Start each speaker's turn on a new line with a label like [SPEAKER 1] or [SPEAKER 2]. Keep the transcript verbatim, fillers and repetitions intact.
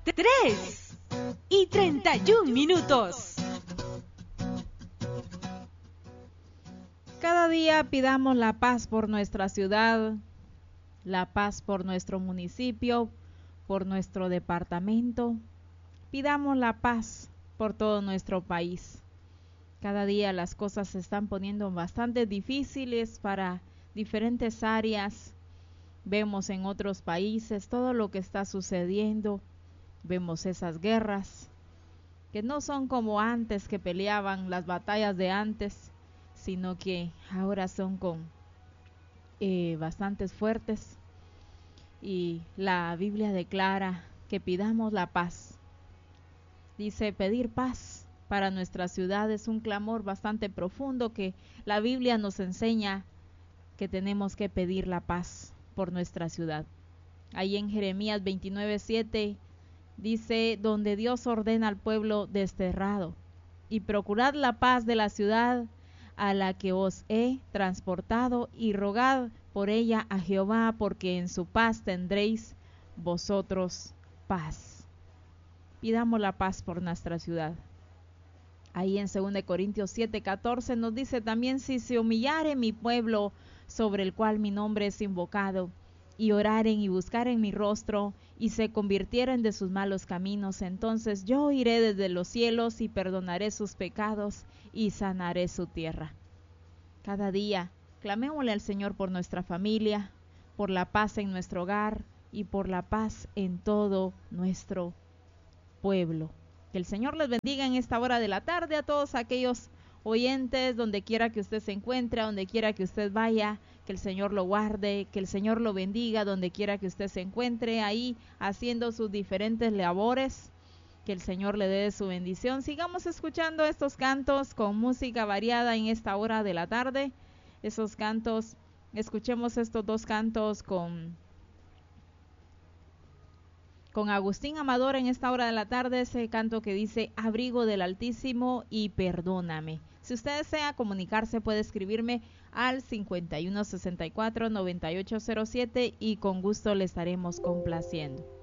[SPEAKER 1] Tres y treinta y un minutos.
[SPEAKER 2] Cada día pidamos la paz por nuestra ciudad, la paz por nuestro municipio, por nuestro departamento. Pidamos la paz por todo nuestro país. Cada día las cosas se están poniendo bastante difíciles para diferentes áreas. Vemos en otros países todo lo que está sucediendo. Vemos esas guerras que no son como antes, que peleaban las batallas de antes, sino que ahora son con eh, bastantes fuertes. Y la Biblia declara que pidamos la paz. Dice, pedir paz para nuestra ciudad es un clamor bastante profundo, que la Biblia nos enseña que tenemos que pedir la paz por nuestra ciudad. Ahí en Jeremías veintinueve siete dice, donde Dios ordena al pueblo desterrado, y procurad la paz de la ciudad a la que os he transportado, y rogad por ella a Jehová, porque en su paz tendréis vosotros paz. Pidamos la paz por nuestra ciudad. Ahí en segunda de Corintios siete catorce nos dice también, si se humillare mi pueblo, sobre el cual mi nombre es invocado, y oraren y buscaren mi rostro, y se convirtieren de sus malos caminos, entonces yo iré desde los cielos y perdonaré sus pecados y sanaré su tierra. Cada día clamémosle al Señor por nuestra familia, por la paz en nuestro hogar y por la paz en todo nuestro pueblo. Que el Señor les bendiga en esta hora de la tarde a todos aquellos oyentes, donde quiera que usted se encuentre, a donde quiera que usted vaya, que el Señor lo guarde, que el Señor lo bendiga donde quiera que usted se encuentre ahí haciendo sus diferentes labores, que el Señor le dé su bendición. Sigamos escuchando estos cantos con música variada en esta hora de la tarde, esos cantos, escuchemos estos dos cantos con con Agustín Amador en esta hora de la tarde, ese canto que dice Abrigo del Altísimo y Perdóname. Si usted desea comunicarse, puede escribirme al cincuenta y uno sesenta y cuatro noventa y ocho cero siete y con gusto le estaremos complaciendo.